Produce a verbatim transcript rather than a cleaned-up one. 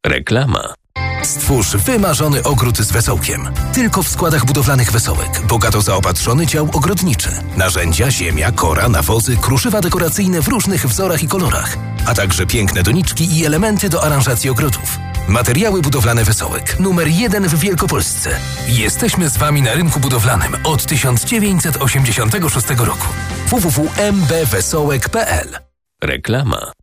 Reklama. Stwórz wymarzony ogród z wesołkiem. Tylko w składach budowlanych Wesołek. Bogato zaopatrzony dział ogrodniczy. Narzędzia, ziemia, kora, nawozy, kruszywa dekoracyjne w różnych wzorach i kolorach. A także piękne doniczki i elementy do aranżacji ogrodów. Materiały budowlane Wesołek. Numer jeden w Wielkopolsce. Jesteśmy z Wami na rynku budowlanym od tysiąc dziewięćset osiemdziesiątego szóstego roku. w w w kropka m b wesołek kropka p l. Reklama.